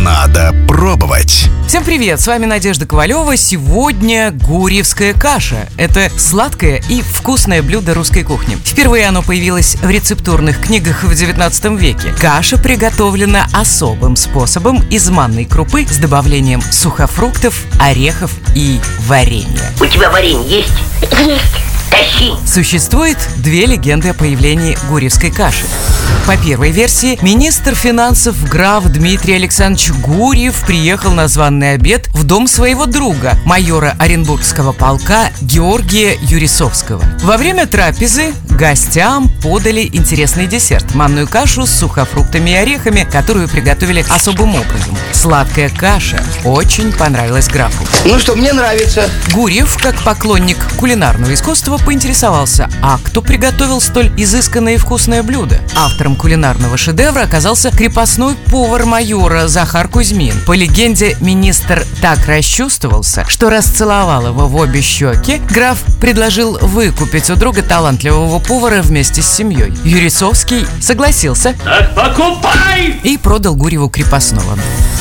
Надо пробовать. Всем привет, с вами Надежда Ковалева. Сегодня гурьевская каша. Это сладкое и вкусное блюдо русской кухни. Впервые оно появилось в рецептурных книгах в 19 веке. Каша приготовлена особым способом из манной крупы с добавлением сухофруктов, орехов и варенья. У тебя варенье есть? Есть. Тащи. Существует две легенды о появлении гурьевской каши. По первой версии, министр финансов граф Дмитрий Александрович Гурьев приехал на званый обед в дом своего друга, майора Оренбургского полка Георгия Юрисовского. Во время трапезы гостям подали интересный десерт – манную кашу с сухофруктами и орехами, которую приготовили особым образом. Сладкая каша очень понравилась графу. Ну что, мне нравится. Гурьев, как поклонник кулинарного искусства, поинтересовался, а кто приготовил столь изысканное и вкусное блюдо? Автором кулинарного шедевра оказался крепостной повар майора Захар Кузьмин. По легенде, министр так расчувствовался, что расцеловал его в обе щеки. Граф предложил выкупить у друга талантливого повара вместе с семьей. Юрисовский согласился. Так покупай! И продал Гурьеву крепостного.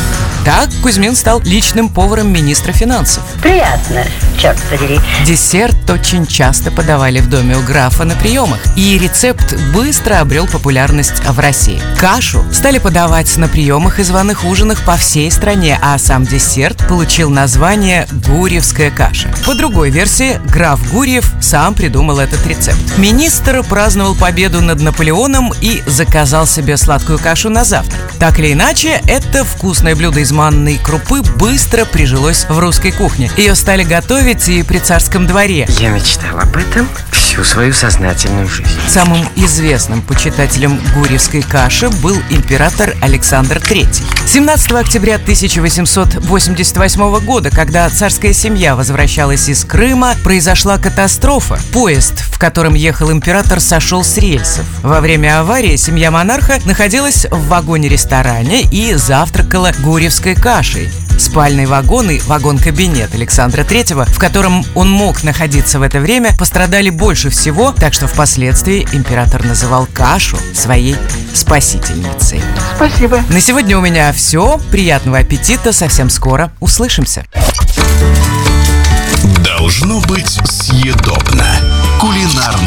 Так Кузьмин стал личным поваром министра финансов. Приятно, черт подери. Десерт очень часто подавали в доме у графа на приемах, и рецепт быстро обрел популярность в России. Кашу стали подавать на приемах и званых ужинах по всей стране, а сам десерт получил название «Гурьевская каша». По другой версии, граф Гурьев сам придумал этот рецепт. Министр праздновал победу над Наполеоном и заказал себе сладкую кашу на завтрак. Так или иначе, это вкусное блюдо из манной крупы быстро прижилось в русской кухне. Ее стали готовить и при царском дворе. Я мечтал об этом всю свою сознательную жизнь. Самым известным почитателем гурьевской каши был император Александр III. 17 октября 1888 года, когда царская семья возвращалась из Крыма, произошла катастрофа. Поезд, в котором ехал император, сошел с рельсов. Во время аварии семья монарха находилась в вагоне-ресторане и завтракала гурьевской кашей. Спальный вагон и вагон-кабинет Александра III, в котором он мог находиться в это время, пострадали больше всего, так что впоследствии император называл кашу своей спасительницей. Спасибо. На сегодня у меня все. Приятного аппетита. Совсем скоро услышимся. Должно быть съедобно. Кулинарное